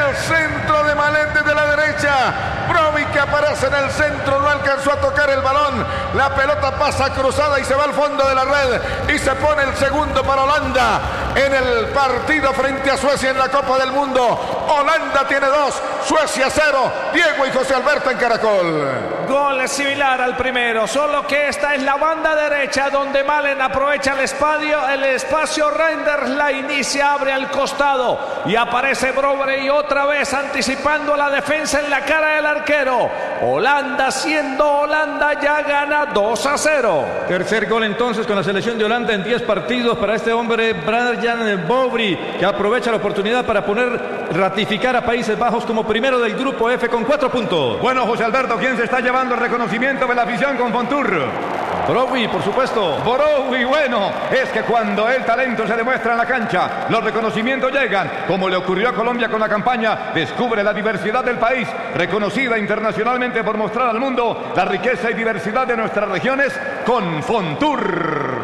el centro de Malen desde la derecha. Brobbey que aparece en el centro, no alcanzó a tocar el balón. La pelota pasa cruzada y se va al fondo de la red. Y se pone el segundo para Holanda en el partido frente a Suecia en la Copa del Mundo. Holanda tiene 2, Suecia 0. Diego y José Alberto en Caracol. Gol similar al primero, solo que esta es la banda derecha donde Malen aprovecha el espacio. Reinders la inicia, abre al costado y aparece Brobbey otra vez anticipando la defensa en la cara del arquero. Holanda, siendo Holanda, ya gana 2-0. Tercer gol entonces con la selección de Holanda en 10 partidos para este hombre Brian Brobbey, que aprovecha la oportunidad para ratificar a Países Bajos como primero del grupo F con 4 puntos. Bueno, José Alberto, ¿quién se está llevando el reconocimiento de la afición con Fontour? Brobbey, por supuesto. Brobbey, bueno, es que cuando el talento se demuestra en la cancha, los reconocimientos llegan, como le ocurrió a Colombia con la campaña Descubre la diversidad del país, reconocida internacionalmente por mostrar al mundo la riqueza y diversidad de nuestras regiones con Fontour.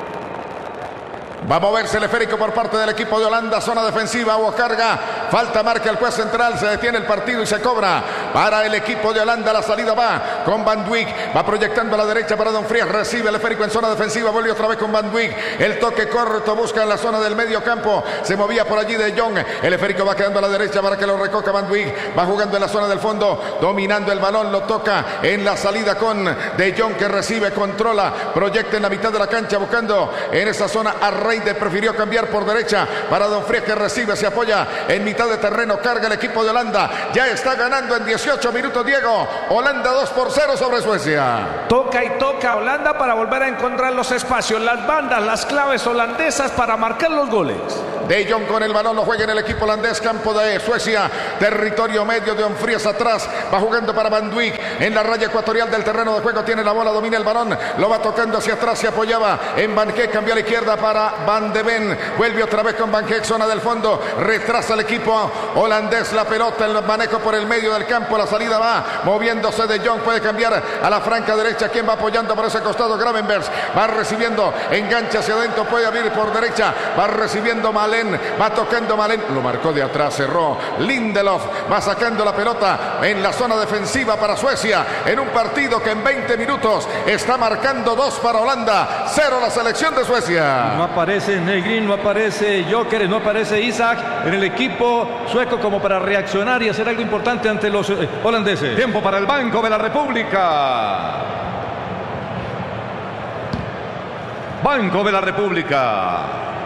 Va a moverse el esférico por parte del equipo de Holanda. Zona defensiva, hubo carga. Falta marca el juez central. Se detiene el partido y se cobra para el equipo de Holanda. La salida va con Van Dijk. Va proyectando a la derecha para Dumfries. Recibe el esférico en zona defensiva. Vuelve otra vez con Van Dijk. El toque corto busca en la zona del medio campo. Se movía por allí De Jong. El esférico va quedando a la derecha para que lo recoja Van Dijk. Va jugando en la zona del fondo. Dominando el balón. Lo toca en la salida con De Jong, que recibe, controla. Proyecta en la mitad de la cancha buscando en esa zona a Reinders. Prefirió cambiar por derecha para Dumfries, que recibe, se apoya en mitad de terreno. Carga el equipo de Holanda. Ya está ganando en 18 minutos, Diego. Holanda 2-0 sobre Suecia. Toca y toca Holanda para volver a encontrar los espacios, las bandas, las claves holandesas para marcar los goles. De Jong con el balón, lo juega en el equipo holandés. Campo de Suecia, territorio medio de Dumfries atrás. Va jugando para Van Dijk en la raya ecuatorial del terreno de juego. Tiene la bola, domina el balón. Lo va tocando hacia atrás, se apoyaba en Van Geek. Cambió a la izquierda para Van de Ven. Vuelve otra vez con Van Geek, zona del fondo. Retrasa el equipo holandés la pelota, el manejo por el medio del campo. La salida va moviéndose De Jong. Puede cambiar a la franca derecha. ¿Quién va apoyando por ese costado? Gravenberch. Va recibiendo, engancha hacia adentro. Puede abrir por derecha. Va recibiendo Malen. Va tocando Malen. Lo marcó de atrás, cerró Lindelof. Va sacando la pelota en la zona defensiva para Suecia. En un partido que en 20 minutos está marcando 2 para Holanda, 0 la selección de Suecia. No aparece Negrin, no aparece Joker, no aparece Isaac en el equipo sueco como para reaccionar y hacer algo importante ante los holandeses. Tiempo para el Banco de la República. Banco de la República.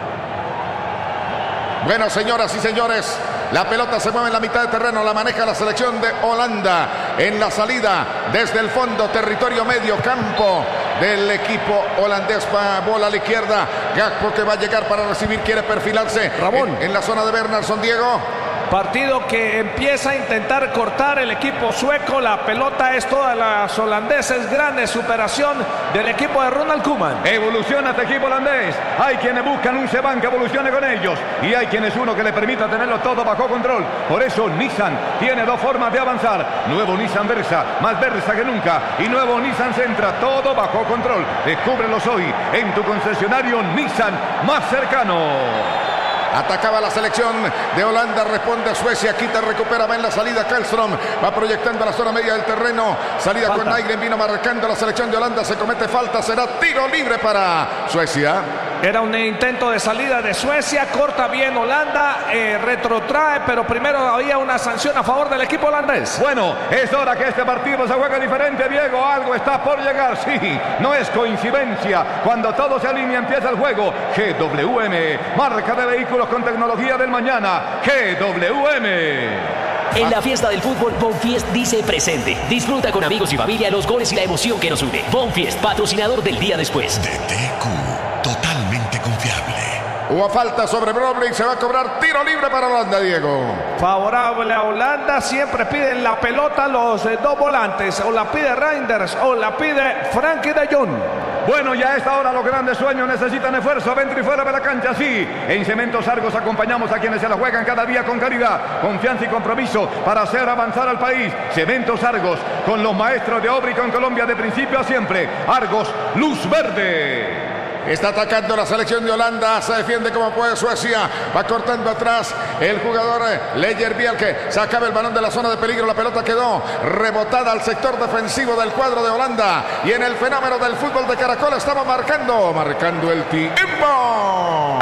Bueno, señoras y señores, la pelota se mueve en la mitad de terreno, la maneja la selección de Holanda. En la salida desde el fondo, territorio medio campo del equipo holandés. Bola a la izquierda, Gakpo, que va a llegar para recibir, quiere perfilarse. Ramón. En la zona de Bernardsson, Diego. Partido que empieza a intentar cortar el equipo sueco. La pelota es toda las holandeses. Grande superación del equipo de Ronald Koeman. Evoluciona este equipo holandés. Hay quienes buscan un Seban que evolucione con ellos. Y hay quienes uno que le permita tenerlo todo bajo control. Por eso Nissan tiene 2 formas de avanzar. Nuevo Nissan Versa, más Versa que nunca. Y nuevo Nissan Sentra, todo bajo control. Descúbrelos hoy en tu concesionario Nissan más cercano. Atacaba la selección de Holanda, responde a Suecia, quita, recupera, va en la salida Karlström, va proyectando a la zona media del terreno, salida falta. Con Nygren, vino marcando la selección de Holanda, se comete falta, será tiro libre para Suecia. Era un intento de salida de Suecia, corta bien Holanda, retrotrae, pero primero había una sanción a favor del equipo holandés. Bueno, es hora que este partido se juegue diferente, Diego, algo está por llegar, sí, no es coincidencia, cuando todo se alinea empieza el juego. GWM, marca de vehículos con tecnología del mañana, GWM. En la fiesta del fútbol, Bonfiest dice presente. Disfruta con amigos y familia los goles y la emoción que nos une. Bonfiest, patrocinador del día después. DTQ, totalmente confiable. Hubo falta sobre Brobbey, se va a cobrar tiro libre para Holanda, Diego. Favorable a Holanda, siempre piden la pelota los 2 volantes. O la pide Reinders o la pide Frenkie de Jong. Bueno, ya a esta hora los grandes sueños necesitan esfuerzo dentro y fuera de la cancha, sí. En Cementos Argos acompañamos a quienes se la juegan cada día con calidad, confianza y compromiso para hacer avanzar al país. Cementos Argos, con los maestros de obra y con Colombia de principio a siempre. Argos, luz verde. Está atacando la selección de Holanda. Se defiende como puede Suecia. Va cortando atrás el jugador Leyer Bielke. Sacaba el balón de la zona de peligro. La pelota quedó rebotada al sector defensivo del cuadro de Holanda. Y en el fenómeno del fútbol de Caracol estamos marcando el tiempo.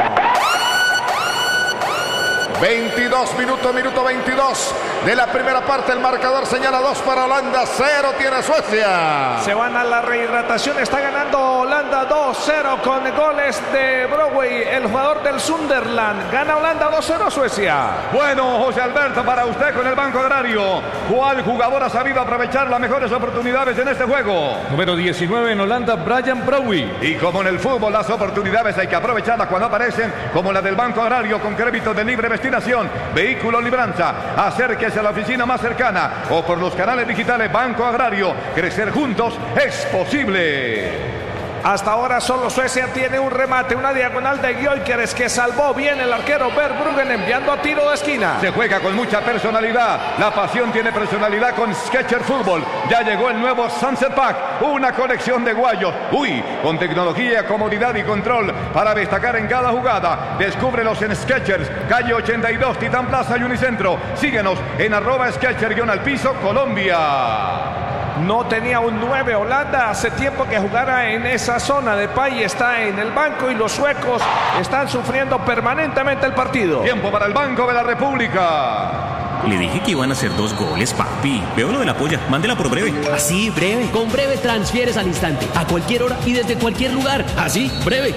22 minuto 22 de la primera parte. El marcador señala 2 para Holanda, 0 tiene Suecia. Se van a la rehidratación. Está ganando Holanda 2-0 con goles de Broadway, el jugador del Sunderland. Gana Holanda 2-0 Suecia. Bueno, José Alberto, para usted con el Banco Agrario, ¿cuál jugador ha sabido aprovechar las mejores oportunidades en este juego? Número 19 en Holanda, Brian Broadway. Y como en el fútbol, las oportunidades hay que aprovecharlas cuando aparecen, como la del Banco Agrario con crédito de libre destinación, vehículo libranza. Acérquese a la oficina más cercana o por los canales digitales Banco Agrario. Crecer juntos es posible. Hasta ahora solo Suecia tiene un remate, una diagonal de Gyökeres que salvó bien el arquero Verbruggen enviando a tiro de esquina. Se juega con mucha personalidad. La pasión tiene personalidad con Skechers Fútbol. Ya llegó el nuevo Sunset Pack, una colección de guayos. Con tecnología, comodidad y control para destacar en cada jugada. Descúbrelos en Skechers, calle 82, Titán Plaza y Unicentro. Síguenos en @Skechers_Piso Colombia. No tenía un 9 Holanda, hace tiempo que jugara en esa zona. Depay está en el banco y los suecos están sufriendo permanentemente el partido. Tiempo para el Banco de la República. Le dije que iban a hacer 2 goles, papi. Veo lo de la polla, mándela por Breve. Así, Breve. Con Breve transfieres al instante, a cualquier hora y desde cualquier lugar. Así, Breve.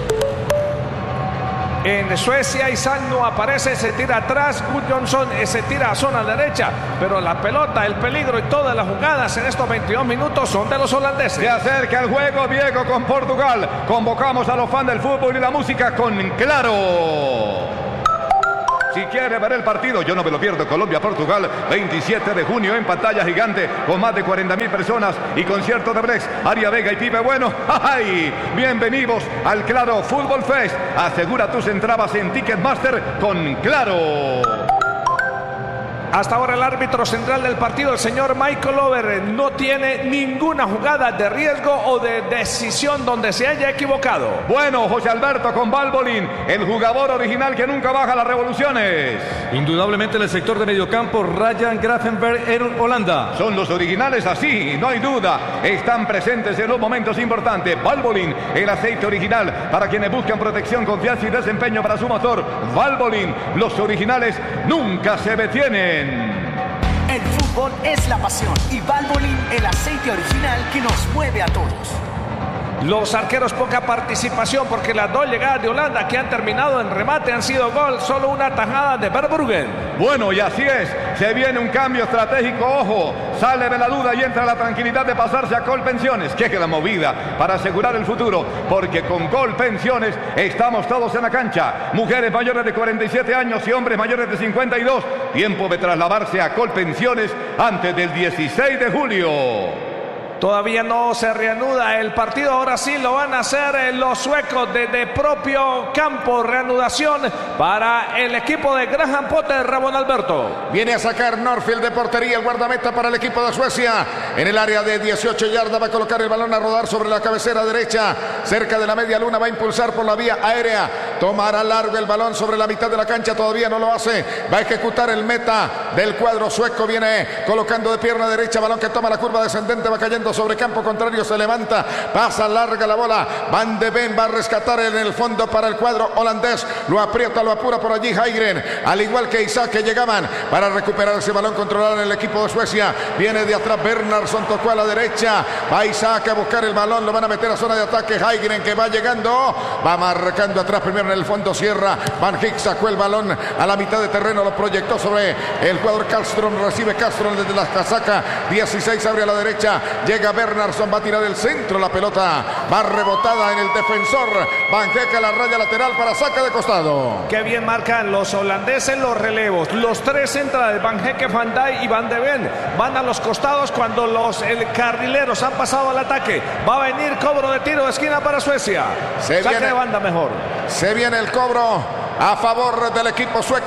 En Suecia, Isaac no aparece, se tira atrás. Gudjonsson se tira a zona derecha. Pero la pelota, el peligro y todas las jugadas en estos 22 minutos son de los holandeses. Se acerca el juego, Diego, con Portugal. Convocamos a los fans del fútbol y la música con Claro. Si quiere ver el partido, yo no me lo pierdo. Colombia-Portugal, 27 de junio en pantalla gigante con más de 40.000 personas y concierto de Brex, Aria Vega y Pipe Bueno. ¡Ay! Bienvenidos al Claro Fútbol Fest. Asegura tus entradas en Ticketmaster con Claro. Hasta ahora el árbitro central del partido, el señor Michael Over, no tiene ninguna jugada de riesgo o de decisión donde se haya equivocado. Bueno, José Alberto con Valbolín, el jugador original que nunca baja las revoluciones. Indudablemente en el sector de mediocampo, Ryan Gravenberch en Holanda. Son los originales, así, no hay duda. Están presentes en los momentos importantes. Valbolín, el aceite original para quienes buscan protección, confianza y desempeño para su motor. Valbolín, los originales nunca se detienen. El fútbol es la pasión y Valvoline el aceite original que nos mueve a todos. Los arqueros poca participación porque las 2 llegadas de Holanda que han terminado en remate han sido gol, solo una tajada de Verbruggen. Bueno, y así es, se viene un cambio estratégico, ojo, sale de la duda y entra la tranquilidad de pasarse a Colpensiones, que es la movida para asegurar el futuro, porque con Colpensiones estamos todos en la cancha, mujeres mayores de 47 años y hombres mayores de 52, tiempo de trasladarse a Colpensiones antes del 16 de julio. Todavía no se reanuda el partido, ahora sí lo van a hacer los suecos desde propio campo. Reanudación para el equipo de Graham Potter, Ramón Alberto. Viene a sacar Norfield de portería, el guardameta para el equipo de Suecia. En el área de 18 yardas va a colocar el balón a rodar sobre la cabecera derecha, cerca de la media luna, va a impulsar por la vía aérea. Tomará largo el balón sobre la mitad de la cancha, todavía no lo hace. Va a ejecutar el meta del cuadro sueco, viene colocando de pierna derecha, balón que toma la curva descendente, va cayendo sobre campo contrario, se levanta, pasa larga la bola. Van de Ven va a rescatar en el fondo para el cuadro holandés, lo aprieta, lo apura por allí Heigren, al igual que Isaac, que llegaban para recuperar ese balón controlado en el equipo de Suecia. Viene de atrás Bernardsson, tocó a la derecha, va Isaac a buscar el balón, lo van a meter a zona de ataque. Heigren que va llegando, va marcando atrás primero en el fondo, cierra Van Gijk, sacó el balón a la mitad de terreno, lo proyectó sobre el jugador Castro, recibe Castro desde la casaca 16, abre a la derecha, llega Bernardsson, va a tirar el centro, la pelota va rebotada en el defensor Van Gijk a la raya lateral para saca de costado. Qué bien marcan los holandeses los relevos, los 3 centrales, Van Gijk, Van Dijk y Van de Ven van a los costados cuando los carrileros han pasado al ataque. Va a venir cobro de tiro de esquina para Suecia. Saque de banda mejor. Se viene el cobro a favor del equipo sueco.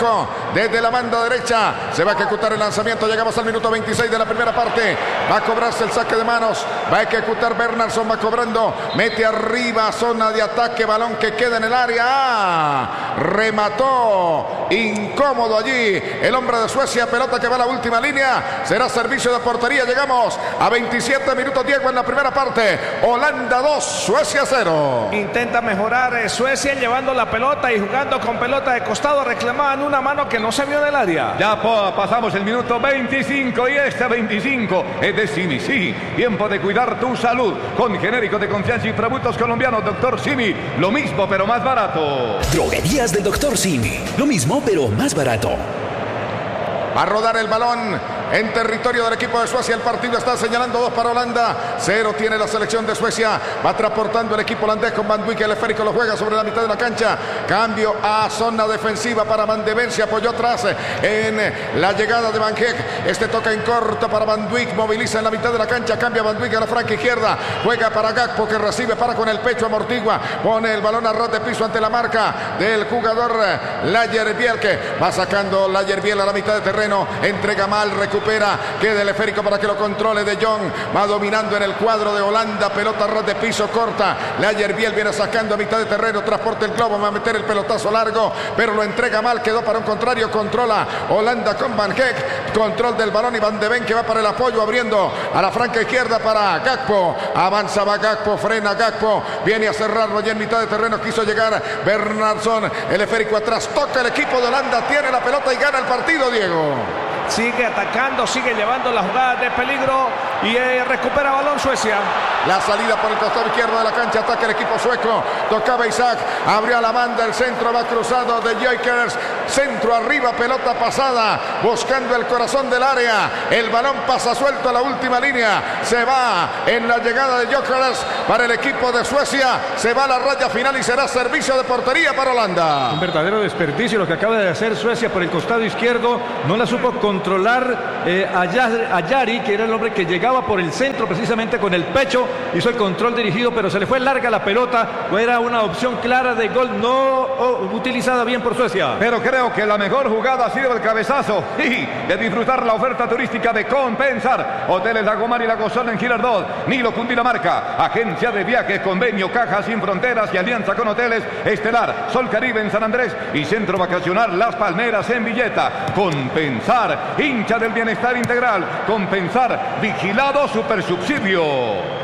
desde la banda derecha. Se va a ejecutar el lanzamiento. Llegamos al minuto 26 de la primera parte. Va a cobrarse el saque de manos. Va a ejecutar Bernardsson. Va cobrando. Mete arriba. Zona de ataque. Balón que queda en el área. Remató. Incómodo allí. El hombre de Suecia. Pelota que va a la última línea. Será servicio de portería. Llegamos a 27 minutos, Diego, en la primera parte. Holanda 2, Suecia 0. Intenta mejorar Suecia llevando la pelota y jugando con pelota de costado. Reclamaban una mano que no se vio del área. Ya pasamos el minuto 25 y este 25 es de Simi. Sí, tiempo de cuidar tu salud con genérico de confianza y productos colombianos Dr. Simi. Lo mismo pero más barato. Droguerías del Dr. Simi. Lo mismo pero más barato. A rodar el balón en territorio del equipo de Suecia. El partido está señalando 2 para Holanda. 0 tiene la selección de Suecia. Va transportando el equipo holandés con Van Dijk. El esférico lo juega sobre la mitad de la cancha. Cambio a zona defensiva para Van de Ven. Se apoyó atrás en la llegada de Van Heek. Este toca en corto para Van Dijk. Moviliza en la mitad de la cancha. Cambia Van Dijk a la franca izquierda. Juega para Gakpo que recibe. Para con el pecho. Amortigua. Pone el balón a ras de piso ante la marca del jugador Lagerbielke, que va sacando Lagerbielke a la mitad de terreno. Entrega mal. Recupera. Queda el esférico para que lo controle De Jong. Va dominando en el cuadro de Holanda. Pelota a ras de piso corta. Lagerbielke viene sacando a mitad de terreno. Transporta el globo. Va a meter el pelotazo largo. Pero lo entrega mal. Quedó para un contrario. Controla Holanda con Van Heek. Control del balón y Van de Ven que va para el apoyo. Abriendo a la franca izquierda para Gakpo. Avanza va Gakpo. Frena Gakpo. Viene a cerrarlo ya en mitad de terreno. Quiso llegar Bernardsson. El esférico atrás. Toca el equipo de Holanda. Tiene la pelota y gana el partido, Diego. Sigue atacando, sigue llevando las jugadas de peligro y recupera balón Suecia. La salida por el costado izquierdo de la cancha, ataca el equipo sueco. Tocaba Isaac, abrió la banda, el centro va cruzado de Gyökeres. Centro arriba, pelota pasada, buscando el corazón del área. El balón pasa suelto a la última línea. Se va en la llegada de Gyökeres para el equipo de Suecia. Se va a la raya final y será servicio de portería para Holanda. Un verdadero desperdicio lo que acaba de hacer Suecia por el costado izquierdo. No la supo controlar a Yari, que era el hombre que llegaba por el centro precisamente con el pecho. Hizo el control dirigido, pero se le fue larga la pelota. Era una opción clara de gol no utilizada bien por Suecia. Pero creo que la mejor jugada ha sido el cabezazo y de disfrutar la oferta turística de Compensar. Hoteles Lagomar y Lagosol en Girardot, Nilo Cundinamarca, agencia de viajes, convenio Caja Sin Fronteras y alianza con hoteles Estelar, Sol Caribe en San Andrés y Centro Vacacional Las Palmeras en Villeta. Compensar, hincha del bienestar integral. Compensar, vigilado Supersubsidio.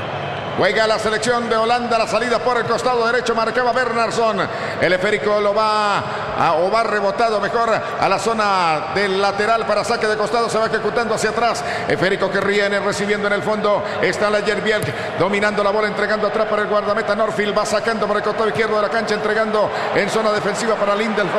Juega la selección de Holanda, la salida por el costado derecho, marcaba Bernardsson. El esférico lo va rebotado mejor a la zona del lateral para saque de costado, se va ejecutando hacia atrás. Esférico que viene recibiendo en el fondo, está Lagerbielke dominando la bola, entregando atrás para el guardameta Norfield, va sacando por el costado izquierdo de la cancha, entregando en zona defensiva para Lindelöf,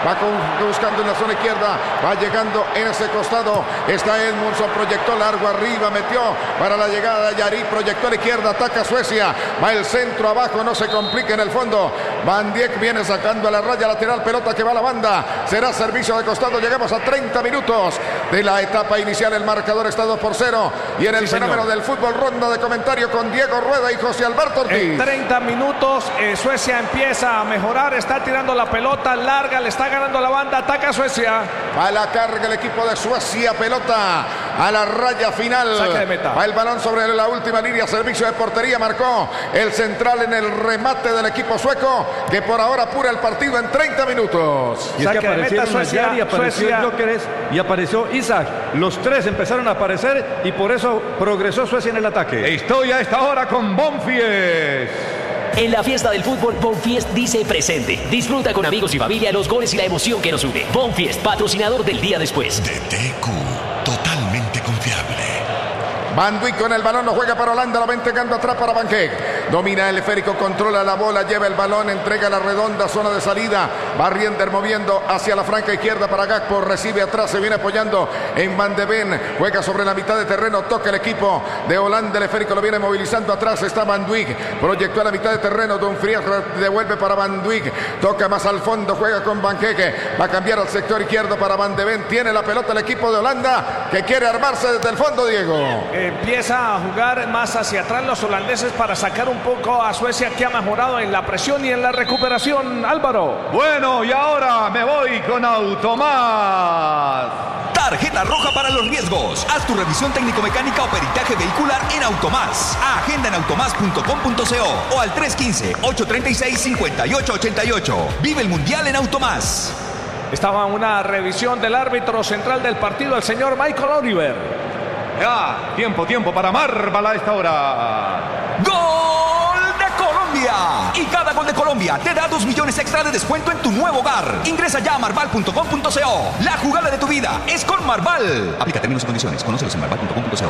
va buscando en la zona izquierda, va llegando en ese costado, está Edmundsson, proyectó largo arriba, metió para la llegada de Yari, proyectó a la izquierda, ataca Suecia, va el centro abajo, no se complica en el fondo. Van Dijk viene sacando a la raya lateral, pelota que va a la banda, será servicio de costado. Llegamos a 30 minutos de la etapa inicial, el marcador está 2-0 y en el fenómeno del fútbol, ronda de comentario con Diego Rueda y José Alberto Ortiz. En 30 minutos Suecia empieza a mejorar, está tirando la pelota larga, le está ganando la banda, ataca Suecia. Va a la carga el equipo de Suecia, pelota a la raya final. Saque de meta. Va el balón sobre la última línea, servicio de portería, marcó el central en el remate del equipo sueco, que por ahora apura el partido en 30 minutos. Y es que aparecieron Suecia, y apareció Gyökeres y apareció Isaac. Los tres empezaron a aparecer y por eso progresó Suecia en el ataque. Estoy a esta hora con Bonfiest. En la fiesta del fútbol, Bonfiest dice presente. Disfruta con amigos y familia los goles y la emoción que nos une. Bonfiest, patrocinador del día después. DTQ, totalmente confiable. Van Dijk con el balón, lo juega para Holanda, lo va entregando atrás para Van Heek. Domina el esférico, controla la bola, lleva el balón, entrega la redonda, zona de salida. Va Riender moviendo hacia la franca izquierda para Gakpo, recibe atrás, se viene apoyando en Van de Ven. Juega sobre la mitad de terreno, toca el equipo de Holanda, el esférico lo viene movilizando atrás, está Van Dijk. Proyectó a la mitad de terreno, Dumfries devuelve para Van Dijk. Toca más al fondo, juega con Van Heek. Va a cambiar al sector izquierdo para Van de Ven. Tiene la pelota el equipo de Holanda, que quiere armarse desde el fondo, Diego. Empieza a jugar más hacia atrás los holandeses para sacar un poco a Suecia, que ha mejorado en la presión y en la recuperación, Álvaro. Bueno, y ahora me voy con Automás. Tarjeta roja para los riesgos. Haz tu revisión técnico-mecánica o peritaje vehicular en Automás. Agenda en automás.com.co o al 315-836-5888. Vive el Mundial en Automás. Estaba una revisión del árbitro central del partido, el señor Michael Oliver. Ya, tiempo para Marval a esta hora. ¡Gol de Colombia! Y cada gol de Colombia te da 2 millones extra de descuento en tu nuevo hogar. Ingresa ya a marval.com.co. La jugada de tu vida es con Marval. Aplica términos y condiciones. Conócelos en marval.com.co.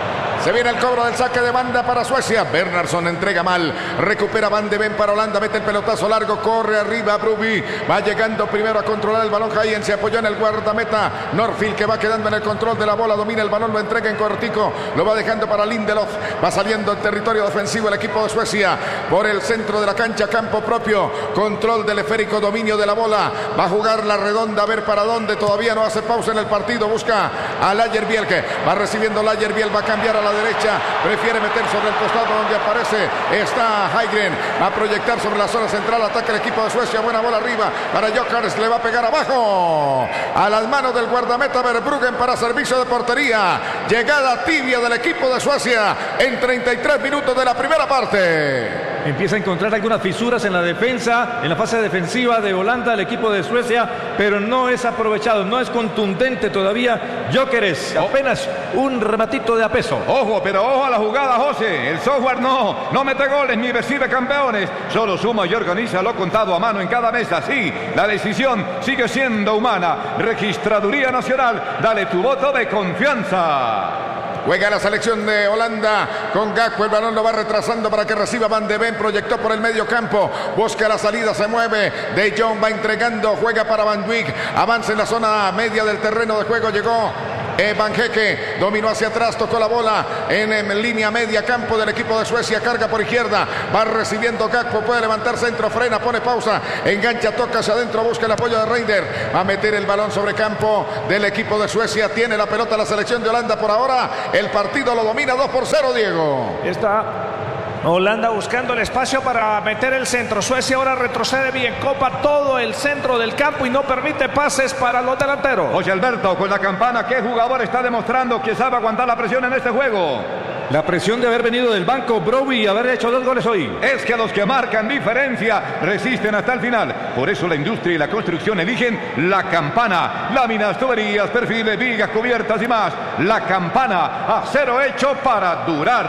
Se viene el cobro del saque de banda para Suecia. Bernardsson entrega mal. Recupera Van de Ven para Holanda. Mete el pelotazo largo. Corre arriba Brobbey. Va llegando primero a controlar el balón. Hayen se apoyó en el guardameta Norfield, que va quedando en el control de la bola. Domina el balón. Lo entrega en cortico. Lo va dejando para Lindelof. Va saliendo en territorio defensivo el equipo de Suecia. Por el centro de la cancha. Campo propio. Control del esférico. Dominio de la bola. Va a jugar la redonda. A ver para dónde. Todavía no hace pausa en el partido. Busca a Lagerbielke, que va recibiendo Lagerbielke. Va a cambiar a la derecha, prefiere meter sobre el costado donde aparece, está Hygren, va a proyectar sobre la zona central, ataca el equipo de Suecia, buena bola arriba para Jokers, le va a pegar abajo, a las manos del guardameta Verbruggen para servicio de portería, llegada tibia del equipo de Suecia en 33 minutos de la primera parte. Empieza a encontrar algunas fisuras en la defensa, en la fase defensiva de Holanda, el equipo de Suecia, pero no es aprovechado, no es contundente todavía. Gyökeres, apenas un rematito de a peso. Ojo, pero ojo a la jugada, José. El software no mete goles ni recibe campeones. Solo suma y organiza lo contado a mano en cada mesa. Sí, la decisión sigue siendo humana. Registraduría Nacional, dale tu voto de confianza. Juega la selección de Holanda con Gakpo, el balón lo va retrasando para que reciba Van de Ven, proyectó por el medio campo, busca la salida, se mueve, De Jong va entregando, juega para Van Dijk, avanza en la zona media del terreno de juego, llegó Van Hecke, dominó hacia atrás, tocó la bola en línea media, campo del equipo de Suecia, carga por izquierda, va recibiendo Gakpo, puede levantar centro, frena, pone pausa, engancha, toca hacia adentro, busca el apoyo de Reiner, va a meter el balón sobre campo del equipo de Suecia, tiene la pelota la selección de Holanda por ahora, el partido lo domina 2-0, Diego. Está Holanda buscando el espacio para meter el centro. Suecia ahora retrocede bien, copa todo el centro del campo y no permite pases para los delanteros. Oye, Alberto, con la campana, ¿qué jugador está demostrando que sabe aguantar la presión en este juego? La presión de haber venido del banco Brobbey y haber hecho 2 goles hoy. Es que los que marcan diferencia resisten hasta el final. Por eso la industria y la construcción eligen la campana. Láminas, tuberías, perfiles, vigas, cubiertas y más. La campana, acero hecho para durar.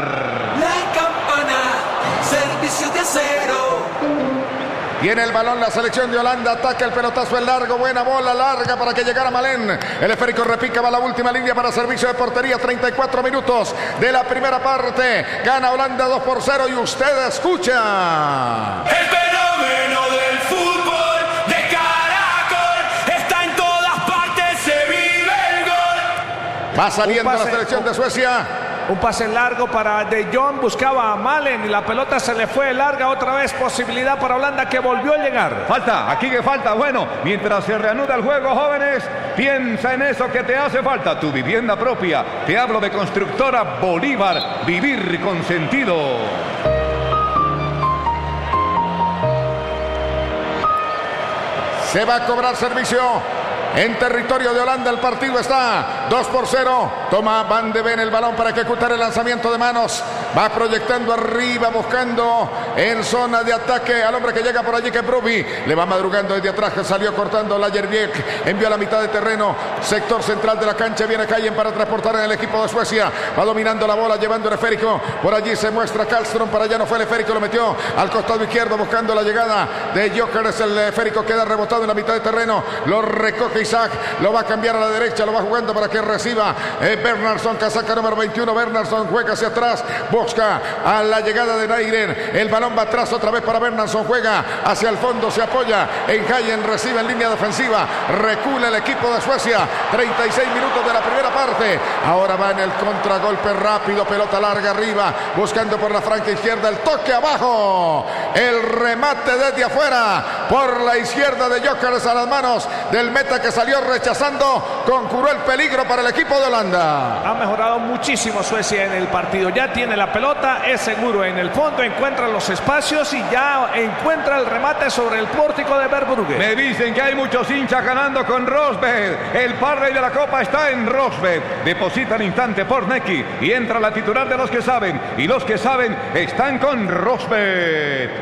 La campana, servicio de acero. Tiene el balón la selección de Holanda, ataca el pelotazo en largo, buena bola larga para que llegara Malen. El esférico repica, va a la última línea para servicio de portería, 34 minutos de la primera parte. Gana Holanda 2-0 y usted escucha. El fenómeno del fútbol de Caracol está en todas partes, se vive el gol. Va saliendo la selección de Suecia. Un pase largo para De Jong, buscaba a Malen y la pelota se le fue larga otra vez, posibilidad para Holanda que volvió a llegar. Falta, aquí que falta, bueno, mientras se reanuda el juego, jóvenes, piensa en eso que te hace falta, tu vivienda propia. Te hablo de Constructora Bolívar, vivir con sentido. Se va a cobrar servicio. En territorio de Holanda el partido está 2-0. Toma Van de Ven el balón para ejecutar el lanzamiento de manos. Va proyectando arriba, buscando en zona de ataque al hombre que llega por allí, que es Brobbey. Le va madrugando desde atrás, que salió cortando Lagerbielke. Envió a la mitad de terreno, sector central de la cancha. Viene Hayen para transportar en el equipo de Suecia. Va dominando la bola, llevando el esférico. Por allí se muestra Karlström, para allá no fue el esférico, lo metió al costado izquierdo, buscando la llegada de Gyökeres. El esférico queda rebotado en la mitad de terreno. Lo recoge Isaac, lo va a cambiar a la derecha, lo va jugando para que reciba Bernardsson, casaca número 21. Bernardsson juega hacia atrás, busca a la llegada de Nair. El balón va atrás otra vez para Bernardsson, juega hacia el fondo, se apoya en Hayen, recibe en línea defensiva, recula el equipo de Suecia. 36 minutos de la primera parte. Ahora va en el contragolpe rápido, pelota larga arriba, buscando por la franca izquierda, el toque abajo, el remate desde afuera. por la izquierda de Gyökeres a las manos del meta que salió rechazando con cruel peligro para el equipo de Holanda. Ha mejorado muchísimo Suecia en el partido. Ya tiene la pelota, es seguro en el fondo, encuentra los espacios y ya encuentra el remate sobre el pórtico de Verbrugge. Me dicen que hay muchos hinchas ganando con Rosberg. El Parley de la Copa está en Rosberg. Deposita al instante por Neki y entra la titular de los que saben. Y los que saben están con Rosberg.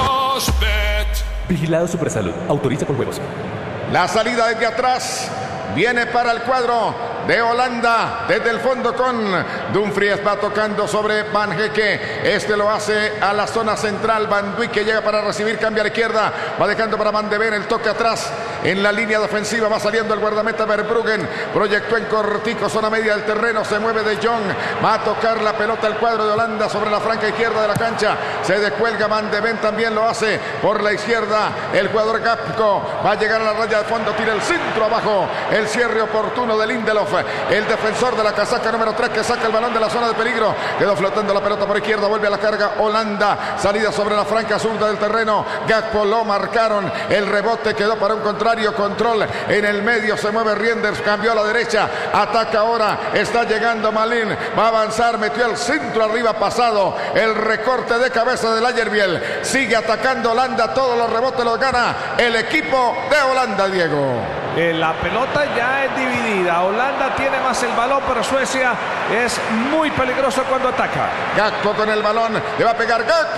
Rosberg. Vigilado Supersalud. Autoriza con juegos. La salida desde atrás viene para el cuadro de Holanda desde el fondo con Dumfries, va tocando sobre Van Hecke, este lo hace a la zona central. Van Dijk que llega para recibir, cambia a la izquierda, va dejando para Van de Ven, el toque atrás en la línea defensiva, va saliendo el guardameta Verbruggen, proyectó en cortico, zona media del terreno, se mueve De Jong, va a tocar la pelota el cuadro de Holanda sobre la franca izquierda de la cancha, se descuelga Van de Ven, también lo hace por la izquierda el jugador Gakpo, va a llegar a la raya de fondo, tira el centro abajo, el cierre oportuno de Lindelof, el defensor de la casaca número 3 que saca el balón de la zona de peligro, quedó flotando la pelota por izquierda, vuelve a la carga Holanda, salida sobre la franca zurda del terreno, Gakpo lo marcaron, el rebote quedó para un contrario, control en el medio, se mueve Reinders, cambió a la derecha, ataca ahora, está llegando Malin, va a avanzar, metió el centro arriba pasado, el recorte de cabeza de Lagerbiel, sigue atacando Holanda, todos los rebotes los gana el equipo de Holanda, Diego. La pelota ya es dividida. Holanda tiene más el balón, pero Suecia es muy peligroso cuando ataca. Gakpo con el balón, le va a pegar Gakpo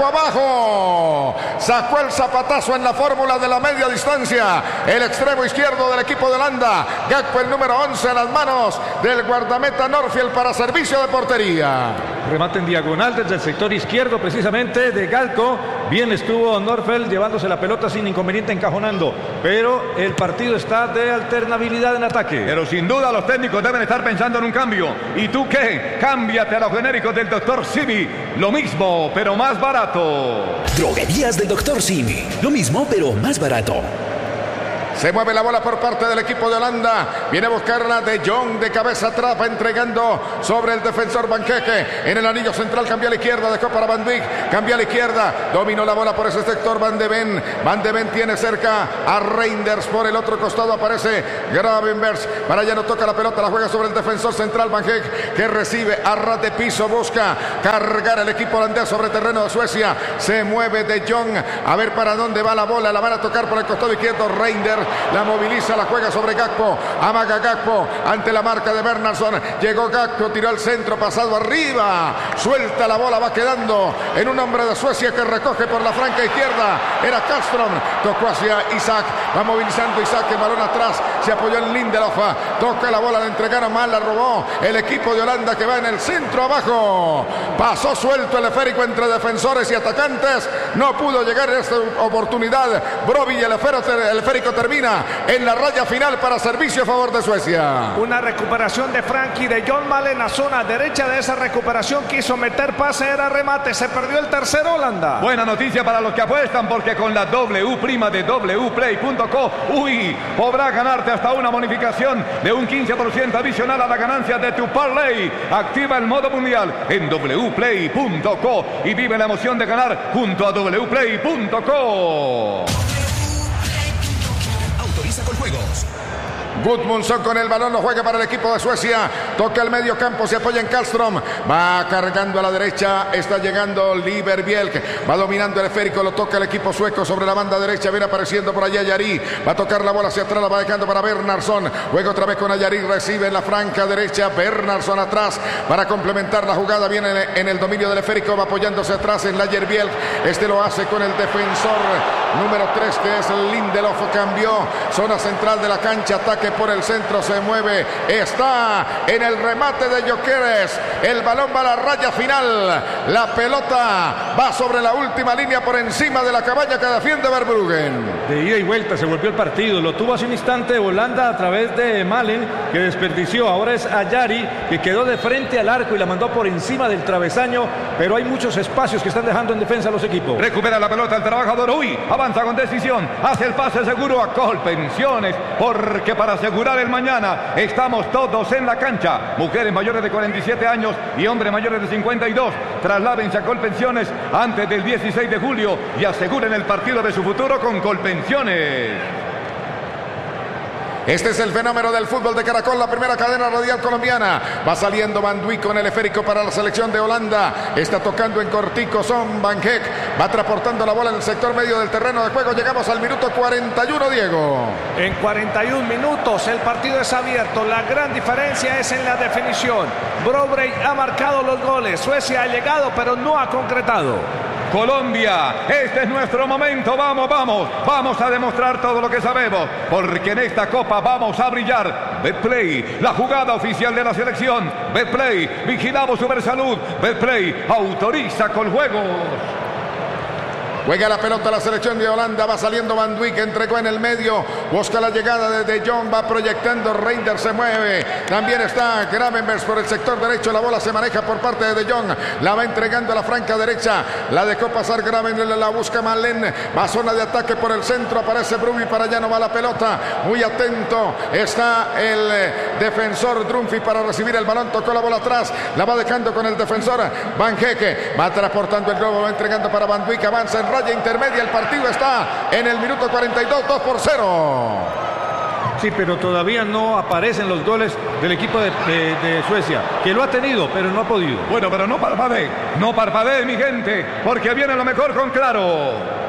abajo. Sacó el zapatazo en la fórmula de la media distancia. El extremo izquierdo del equipo de Holanda. Gakpo, el número 11, a las manos del guardameta Norfield para servicio de portería. Remate en diagonal desde el sector izquierdo precisamente de Gakpo. Bien estuvo Norfield llevándose la pelota sin inconveniente, encajonando. Pero el partido está de alternabilidad en ataque. Pero sin duda los técnicos deben estar pensando en un cambio. ¿Y tú qué? Cámbiate a los genéricos del Dr. Simi. Lo mismo, pero más barato. Droguerías del Dr. Simi. Lo mismo, pero más barato. Se mueve la bola por parte del equipo de Holanda. Viene a buscarla De Jong de cabeza atrás, va entregando sobre el defensor Van Hecke. En el anillo central cambió a la izquierda, dejó para Van Dijk. Cambió a la izquierda, dominó la bola por ese sector Van de Ven. Van de Ven tiene cerca a Reinders. Por el otro costado aparece Gravenberch. Para allá no toca la pelota, la juega sobre el defensor central Van Hecke, que recibe a ras de piso. Busca cargar el equipo holandés sobre terreno de Suecia. Se mueve De Jong. A ver para dónde va la bola. La van a tocar por el costado izquierdo Reinders. La moviliza, la juega sobre Gakpo, amaga Gakpo ante la marca de Bernardsson, llegó Gakpo, tiró el centro, pasado arriba, suelta la bola, va quedando en un hombre de Suecia que recoge por la franca izquierda, era Karlström, tocó hacia Isaac, va movilizando Isaac, el balón atrás, se apoyó en Lindelof, toca la bola, le entregaron mal, la robó el equipo de Holanda que va en el centro abajo, pasó suelto el esférico entre defensores y atacantes, no pudo llegar en esta oportunidad, Broby y el esférico termina en la raya final para servicio a favor de Suecia. Una recuperación de Frankie de John Malen, la zona derecha de esa recuperación, quiso meter pase, era remate, se perdió el tercero Holanda. Buena noticia para los que apuestan, porque con la W prima de wplay.co, podrás ganarte hasta una bonificación de un 15% adicional a la ganancia de tu parlay. Activa el modo mundial en wplay.co y vive la emoción de ganar junto a wplay.co. Con juegos. Gudmundsson con el balón, lo juega para el equipo de Suecia, toca el medio campo, se apoya en Karlström, va cargando a la derecha, está llegando Liberbielk, va dominando el esférico, lo toca el equipo sueco sobre la banda derecha, viene apareciendo por allá Yari, va a tocar la bola hacia atrás, la va dejando para Bernardsson, juega otra vez con Ayari, recibe en la franca derecha, Bernardsson atrás para complementar la jugada, viene en el dominio del esférico, va apoyándose atrás en Lagerbielk, este lo hace con el defensor número 3 que es Lindelof, cambió, zona central de la cancha, ataque por el centro, se mueve, está en el remate de Gyökeres, el balón va a la raya final, la pelota va sobre la última línea por encima de la cabaña que defiende Verbruggen. De ida y vuelta se volvió el partido, lo tuvo hace un instante Holanda a través de Malen, que desperdició, ahora es Ayari, que quedó de frente al arco y la mandó por encima del travesaño, pero hay muchos espacios que están dejando en defensa los equipos. Recupera la pelota el trabajador, avanza con decisión, hace el pase seguro a Colpensiones, porque para asegurar el mañana estamos todos en la cancha, mujeres mayores de 47 años y hombres mayores de 52, Trasládense a Colpensiones antes del 16 de julio y aseguren el partido de su futuro con Colpensiones. Este es el fenómeno del fútbol de Caracol, la primera cadena radial colombiana. Va saliendo Van con el esférico para la selección de Holanda. Está tocando en cortico Son Van Heek. Va transportando la bola en el sector medio del terreno de juego. Llegamos al minuto 41, Diego. En 41 minutos el partido es abierto. La gran diferencia es en la definición. Brobrey ha marcado los goles. Suecia ha llegado pero no ha concretado. Colombia, este es nuestro momento, vamos a demostrar todo lo que sabemos, porque en esta copa vamos a brillar. Betplay, la jugada oficial de la selección. Betplay, vigilamos su salud. Betplay, autoriza con juegos. Juega la pelota la selección de Holanda, va saliendo Van Dijk, entregó en el medio, busca la llegada de De Jong, va proyectando, Reinders se mueve, también está Gravenberch por el sector derecho, la bola se maneja por parte de De Jong, la va entregando a la franca derecha, la dejó pasar Gravenberch, la busca Malen, va zona de ataque por el centro, aparece Brumi, para allá no va la pelota, muy atento, está el defensor Drumfi para recibir el balón, tocó la bola atrás, la va dejando con el defensor Van Heek, va transportando el globo, va entregando para Van Dijk, avanza en raya intermedia, el partido está en el minuto 42, 2-0. Sí, pero todavía no aparecen los goles del equipo de Suecia, que lo ha tenido, pero no ha podido. Bueno, pero no parpadee, mi gente, porque viene lo mejor con Claro.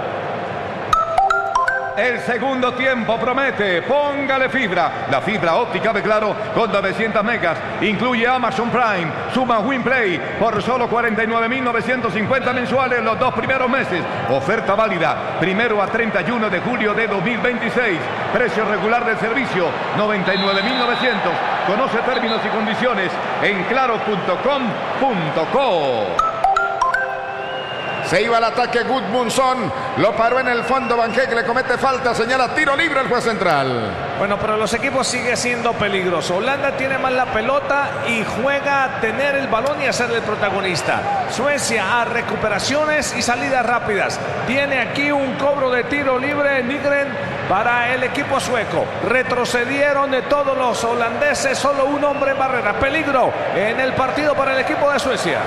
El segundo tiempo promete, póngale fibra. La fibra óptica de Claro con 900 megas. Incluye Amazon Prime, suma WinPlay por solo 49.950 mensuales los 2 primeros meses. Oferta válida 1 a 31 de julio de 2026. Precio regular del servicio 99.900. Conoce términos y condiciones en claro.com.co. Se iba al ataque Gudmundsson, lo paró en el fondo Van Heek, le comete falta, señala tiro libre el juez central. Bueno, pero los equipos siguen siendo peligrosos. Holanda tiene más la pelota y juega a tener el balón y a ser el protagonista. Suecia a recuperaciones y salidas rápidas. Tiene aquí un cobro de tiro libre Nygren para el equipo sueco. Retrocedieron de todos los holandeses, solo un hombre en barrera. Peligro en el partido para el equipo de Suecia.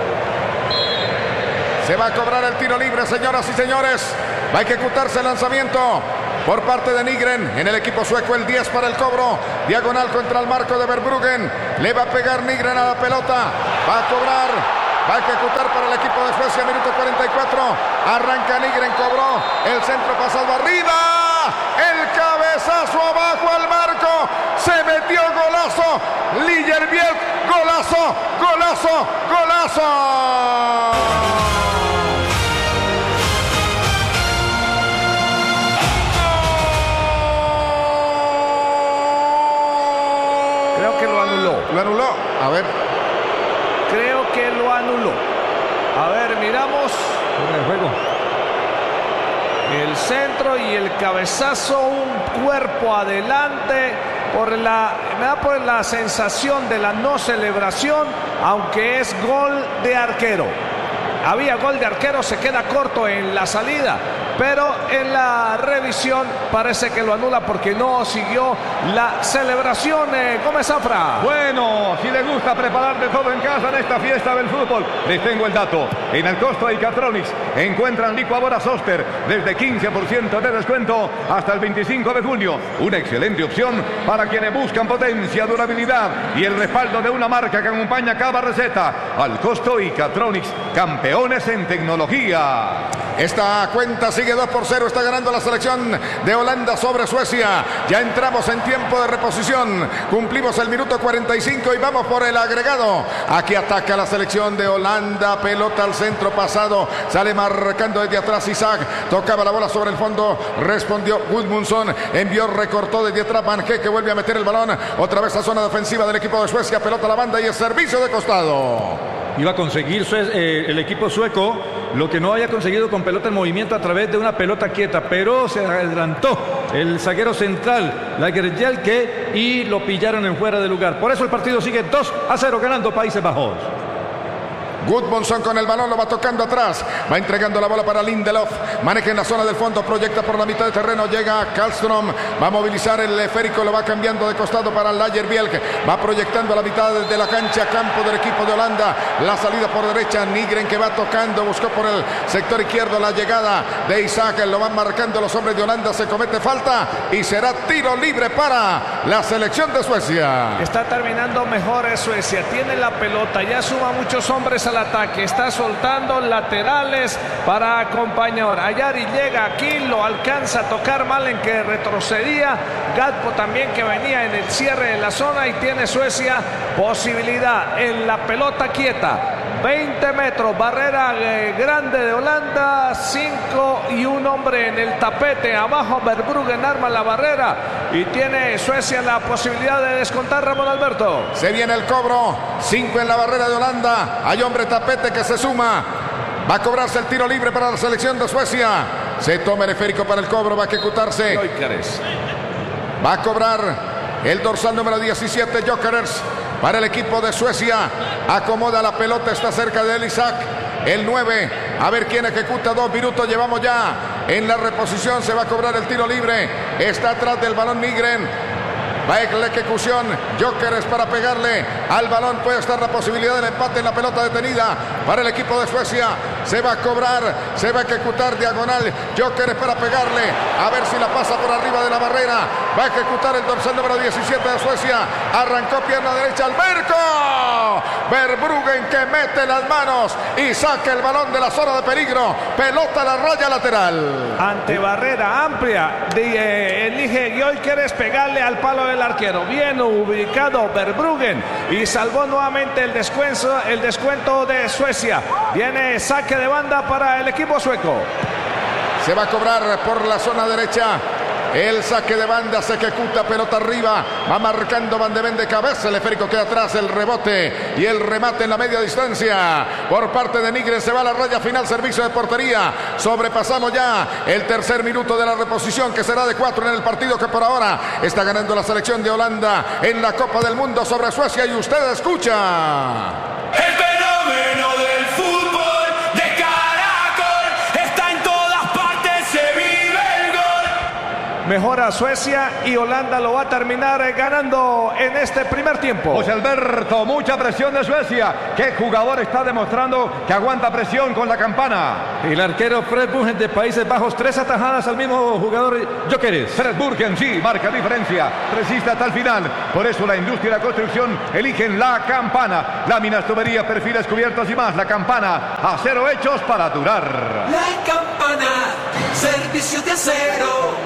Se va a cobrar el tiro libre, señoras y señores. Va a ejecutarse el lanzamiento por parte de Nygren. En el equipo sueco el 10 para el cobro. Diagonal contra el marco de Verbruggen. Le va a pegar Nygren a la pelota. Va a cobrar. Va a ejecutar para el equipo de Suecia. Minuto 44. Arranca Nygren, cobró. El centro pasado arriba. El cabezazo abajo al marco. Se metió, golazo. Lijerbiel, golazo, golazo, golazo. Lo anuló. A ver. Creo que lo anuló. A ver, miramos. El juego. El centro y el cabezazo, un cuerpo adelante. Me da por la sensación de la no celebración, aunque es gol de arquero. Había gol de arquero, se queda corto en la salida, pero en la revisión parece que lo anula porque no siguió la celebración. Gómez Zafra. Bueno, si les gusta preparar de todo en casa en esta fiesta del fútbol, les tengo el dato. En el costo de Icatronics encuentran licuadoras Oster desde 15% de descuento hasta el 25 de junio. Una excelente opción para quienes buscan potencia, durabilidad y el respaldo de una marca que acompaña cada receta. Al costo Icatronics, campeones en tecnología. Esta cuenta sigue 2-0, está ganando la selección de Holanda sobre Suecia. Ya entramos en tiempo de reposición, cumplimos el minuto 45 y vamos por el agregado. Aquí ataca la selección de Holanda, pelota al centro pasado, sale marcando desde atrás Isaac, tocaba la bola sobre el fondo, respondió Gudmundsson, envió, recortó desde atrás Van Heek, que vuelve a meter el balón, otra vez a zona defensiva del equipo de Suecia, pelota a la banda y el servicio de costado. Iba a conseguir el equipo sueco lo que no haya conseguido con pelota en movimiento a través de una pelota quieta, pero se adelantó el zaguero central, Lagerbielke, y lo pillaron en fuera de lugar. Por eso el partido sigue 2-0 ganando Países Bajos. Gudmundsson con el balón, lo va tocando atrás. Va entregando la bola para Lindelof. Maneja en la zona del fondo, proyecta por la mitad de terreno. Llega Karlström. Va a movilizar el esférico, lo va cambiando de costado para Lagerbielke. Va proyectando a la mitad de la cancha, campo del equipo de Holanda. La salida por derecha, Nygren que va tocando. Buscó por el sector izquierdo la llegada de Isaac. Lo van marcando los hombres de Holanda. Se comete falta y será tiro libre para la selección de Suecia. Está terminando mejor Suecia. Tiene la pelota, ya suma muchos hombres al ataque, está soltando laterales para acompañar. Ayari llega aquí, lo alcanza a tocar mal en que retrocedía. Gatpo también que venía en el cierre de la zona y tiene Suecia posibilidad en la pelota quieta. 20 metros, barrera grande de Holanda, 5 y un hombre en el tapete. Abajo Verbruggen arma la barrera y tiene Suecia la posibilidad de descontar. Ramón Alberto. Se viene el cobro, 5 en la barrera de Holanda. Hay hombre tapete que se suma. Va a cobrarse el tiro libre para la selección de Suecia. Se toma el esférico para el cobro, va a ejecutarse. Va a cobrar el dorsal número 17, Gyökeres. Para el equipo de Suecia, acomoda la pelota, está cerca de él Isaac, el 9, a ver quién ejecuta. 2 minutos llevamos ya en la reposición, se va a cobrar el tiro libre, está atrás del balón Nygren, va a la ejecución, Gyökeres para pegarle al balón, puede estar la posibilidad del empate en la pelota detenida para el equipo de Suecia. Se va a cobrar, se va a ejecutar diagonal, Gyökeres para pegarle, a ver si la pasa por arriba de la barrera. Va a ejecutar el dorsal número 17 de Suecia. Arrancó pierna derecha al Berco. Verbruggen que mete las manos y saca el balón de la zona de peligro. Pelota a la raya lateral. Ante barrera amplia, elige Gyökeres pegarle al palo del arquero. Bien ubicado Verbruggen y salvó nuevamente el descuento de Suecia. Viene saque de banda para el equipo sueco. Se va a cobrar por la zona derecha. El saque de banda se ejecuta, pelota arriba, va marcando Van de Ven de cabeza, el esférico queda atrás, el rebote y el remate en la media distancia por parte de Nygren. Se va a la raya final, servicio de portería. Sobrepasamos ya el tercer minuto de la reposición, que será de 4 en el partido que por ahora está ganando la selección de Holanda en la Copa del Mundo sobre Suecia. Y usted escucha el fenómeno del fútbol. Mejora Suecia y Holanda lo va a terminar ganando en este primer tiempo. José Alberto, mucha presión de Suecia. ¿Qué jugador está demostrando que aguanta presión con la campana? El arquero Fred Burgen de Países Bajos, 3 atajadas al mismo jugador Gyökeres. Fred Burgen sí, marca diferencia, resiste hasta el final. Por eso la industria y la construcción eligen la campana. Láminas, tuberías, perfiles cubiertos y más. La campana, acero hechos para durar. La campana, servicio de acero.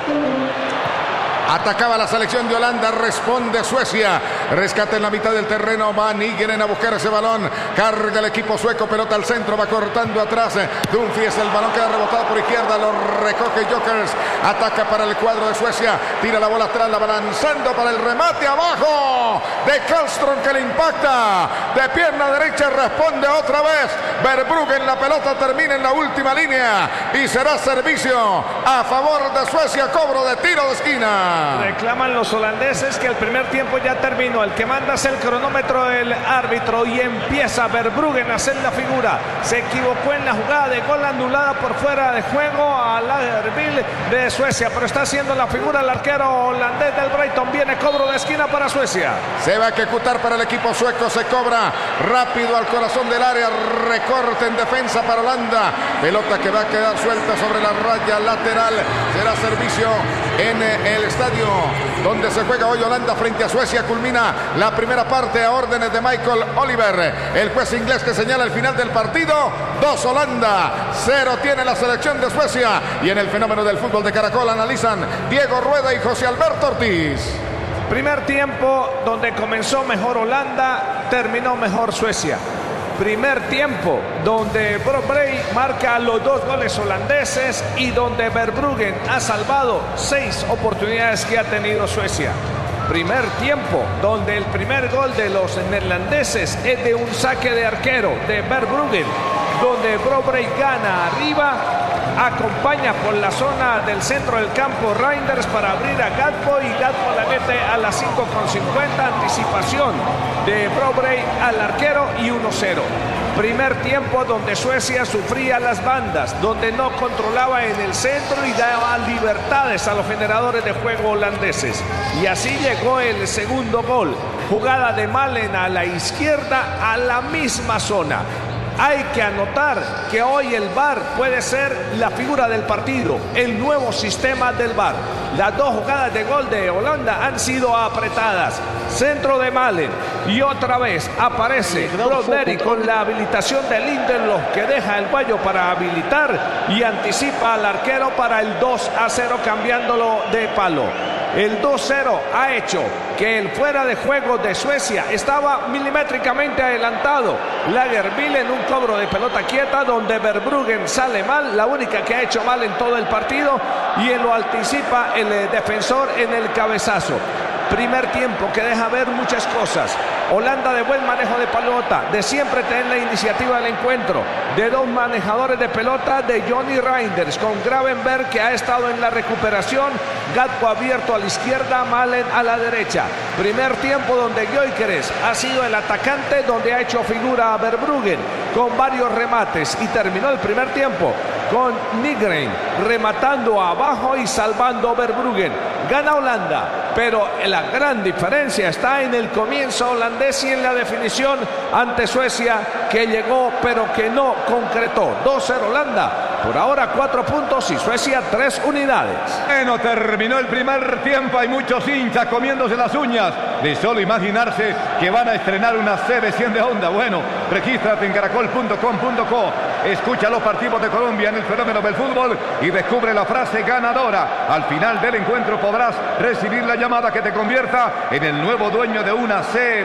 Atacaba la selección de Holanda, responde Suecia. Rescate en la mitad del terreno, va Nygren a buscar ese balón. Carga el equipo sueco, pelota al centro, va cortando atrás. Dumfries, el balón queda rebotado por izquierda, lo recoge Gyökeres. Ataca para el cuadro de Suecia, tira la bola atrás, la va lanzando para el remate abajo de Karlström que le impacta. De pierna derecha responde otra vez Verbruggen, la pelota termina en la última línea y será servicio a favor de Suecia, cobro de tiro de esquina. Reclaman los holandeses que el primer tiempo ya terminó. El que manda es el cronómetro del árbitro y empieza Verbruggen a hacer la figura. Se equivocó en la jugada de gol anulada por fuera de juego a Lagerbielke de Suecia, pero está haciendo la figura el arquero holandés del Brighton. Viene cobro de esquina para Suecia. Se va a ejecutar para el equipo sueco, se cobra rápido al corazón del área, recorte en defensa para Holanda. Pelota que va a quedar suelta sobre la raya lateral. Será servicio en el estadio donde se juega hoy Holanda frente a Suecia. Culmina la primera parte a órdenes de Michael Oliver, el juez inglés que señala el final del partido. 2 Holanda, 0 tiene la selección de Suecia. Y en el fenómeno del fútbol de Caracol analizan Diego Rueda y José Alberto Ortiz. Primer tiempo donde comenzó mejor Holanda, terminó mejor Suecia. Primer tiempo donde Brobray marca los 2 goles holandeses y donde Verbruggen ha salvado 6 oportunidades que ha tenido Suecia. Primer tiempo donde el primer gol de los neerlandeses es de un saque de arquero de Verbruggen, donde Brobray gana arriba, acompaña por la zona del centro del campo Reinders para abrir a Gatpo y Gatpo la mete a las 5:50, anticipación de Brobray al arquero y 1-0. Primer tiempo donde Suecia sufría las bandas, donde no controlaba en el centro y daba libertades a los generadores de juego holandeses. Y así llegó el segundo gol. Jugada de Malen a la izquierda, a la misma zona. Hay que anotar que hoy el VAR puede ser la figura del partido, el nuevo sistema del VAR. Las dos jugadas de gol de Holanda han sido apretadas. Centro de Malen y otra vez aparece Broderi con la habilitación de Lindelof, que deja el cuello para habilitar y anticipa al arquero para el 2-0, cambiándolo de palo. El 2-0 ha hecho que el fuera de juego de Suecia estaba milimétricamente adelantado. Lagerbielke en un cobro de pelota quieta donde Verbruggen sale mal, la única que ha hecho mal en todo el partido, y lo anticipa el defensor en el cabezazo. Primer tiempo que deja ver muchas cosas. Holanda de buen manejo de pelota, de siempre tener la iniciativa del encuentro, de dos manejadores de pelota, de Johnny Reinders con Gravenberg, que ha estado en la recuperación, Gatko abierto a la izquierda, Malen a la derecha. Primer tiempo donde Gyökeres ha sido el atacante, donde ha hecho figura a Verbruggen con varios remates, y terminó el primer tiempo con Nygren rematando abajo y salvando a Verbruggen. Gana Holanda, pero la gran diferencia está en el comienzo holandés y en la definición ante Suecia, que llegó pero que no concretó. 2-0 Holanda, por ahora 4 puntos, y Suecia 3 unidades. Bueno, terminó el primer tiempo. Hay muchos hinchas comiéndose las uñas de solo imaginarse que van a estrenar una CB100 de Honda. Bueno, regístrate en caracol.com.co, escucha los partidos de Colombia en el fenómeno del fútbol y descubre la frase ganadora. Al final del encuentro podrás recibir la llamada que te convierta en el nuevo dueño de una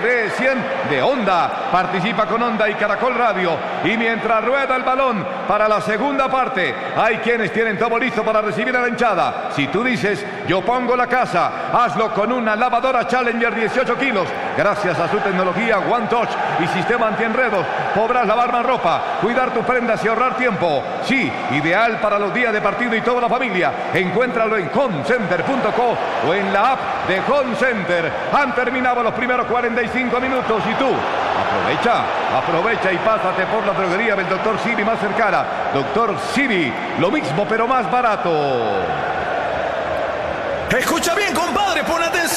CB100 de Honda. Participa con Honda y Caracol Radio. Y mientras rueda el balón para la segunda parte, hay quienes tienen todo listo para recibir a la hinchada. Si tú dices, yo pongo la casa, hazlo con una lavadora Challenger 18 kilos. Gracias a su tecnología One Touch y sistema antienredos, podrás lavar más ropa, cuidar tus prendas y ahorrar tiempo. Sí, ideal para los días de partido y toda la familia. Encuéntralo en homecenter.co o en la app de Home Center. Han terminado los primeros 45 minutos y tú aprovecha y pásate por la droguería del Dr. Siri más cercana. Dr. Siri, lo mismo pero más barato. Escucha bien, compadre, pon atención.